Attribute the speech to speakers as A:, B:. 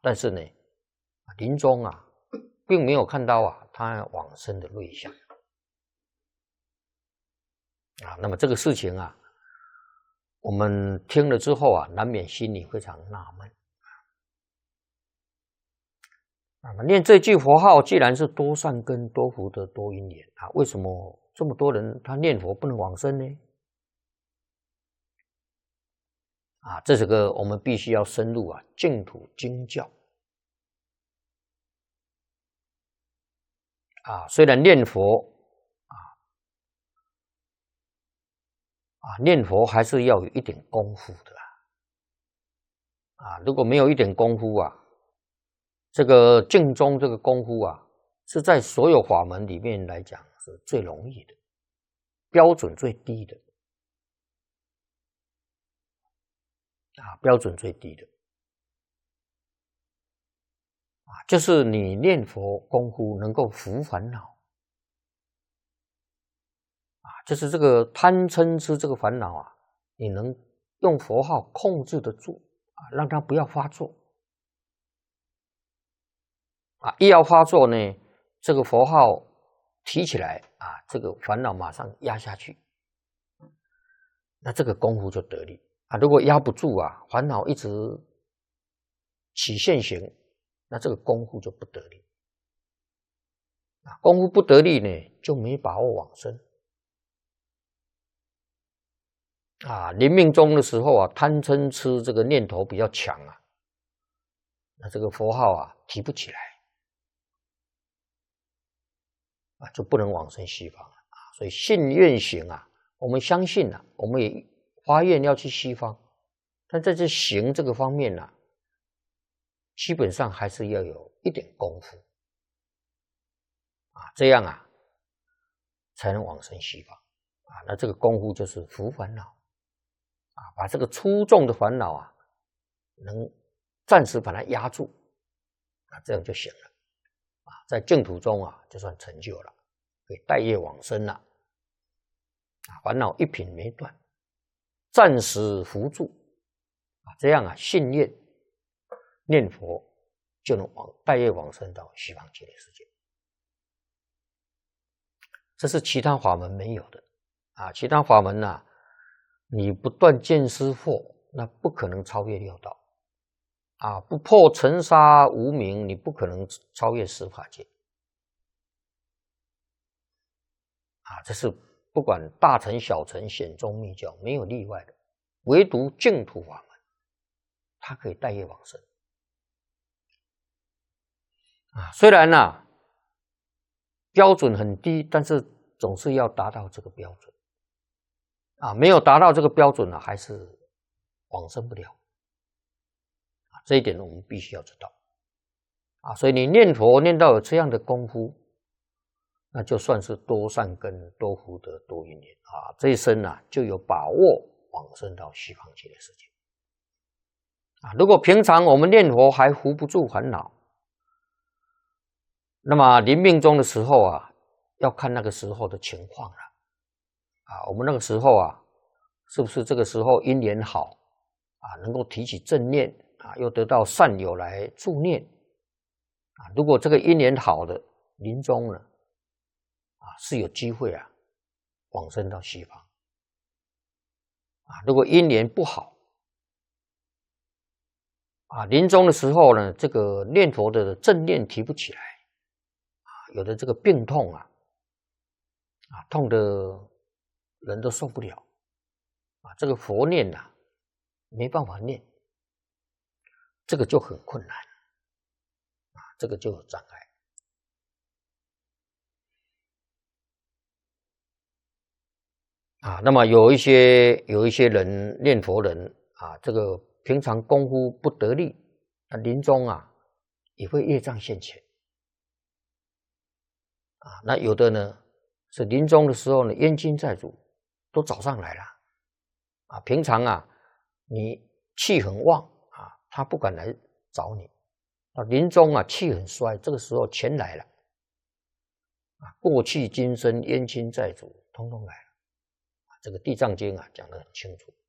A: 但是呢，临终啊，并没有看到啊他往生的瑞相啊。那么这个事情啊，我们听了之后啊，难免心里非常纳闷啊。念这句佛号，既然是多善根、多福德、多因缘啊，为什么这么多人他念佛不能往生呢？啊，这是个我们必须要深入啊净土经教啊。虽然念佛念佛还是要有一点功夫的啊。如果没有一点功夫啊，这个净宗这个功夫啊，是在所有法门里面来讲是最容易的，标准最低的啊，标准最低的啊，就是你念佛功夫能够伏烦恼啊，就是这个贪嗔痴这个烦恼啊，你能用佛号控制得住啊，让它不要发作啊。一要发作呢，这个佛号提起来啊，这个烦恼马上压下去，那这个功夫就得力啊。如果压不住啊，烦恼一直起现行，那这个功夫就不得力啊。功夫不得力呢，就没把握往生啊。临命终的时候啊，贪嗔痴这个念头比较强啊，那这个佛号啊提不起来啊，就不能往生西方了啊。所以信愿行啊，我们相信啊，我们也发愿要去西方，但在这行这个方面呢，基本上还是要有一点功夫啊，这样啊才能往生西方啊。那这个功夫就是伏烦恼啊，把这个粗重的烦恼啊，能暂时把它压住啊，这样就行了啊。在净土中啊，就算成就了，可以带业往生了啊，烦恼一品没断，暂时扶住啊，这样啊，信念念佛就能带业往生到西方极乐世界。这是其他法门没有的啊。其他法门啊，你不断见思惑，那不可能超越六道啊。不破尘沙无明，你不可能超越十法界啊。这是不管大乘小乘显宗密教没有例外的，唯独净土法门它可以带业往生啊。虽然啊标准很低，但是总是要达到这个标准啊。没有达到这个标准呢，还是往生不了啊。这一点我们必须要知道啊。所以你念佛念到有这样的功夫，那就算是多善根、多福德、多因缘啊，这一生啊就有把握往生到西方极乐世界啊。如果平常我们念佛还扶不住烦恼，那么临命终的时候啊，要看那个时候的情况了啊。我们那个时候啊，是不是这个时候因缘好啊，能够提起正念啊，又得到善友来助念啊。如果这个因缘好的，临终了啊，是有机会啊往生到西方啊。如果因缘不好啊，临终的时候呢，这个念佛的正念提不起来啊，有的这个病痛啊，痛的人都受不了啊，这个佛念呐没办法念，这个就很困难啊，这个就有障碍啊。那么有一些人念佛人啊，这个平常功夫不得力，临终啊也会业障现前啊。那有的呢是临终的时候呢，冤亲债主都找上来了啊。平常啊你气很旺啊，他不敢来找你啊。临终啊气很衰，这个时候钱来了啊，过去今生冤亲债主通通来了啊。这个地藏经啊讲得很清楚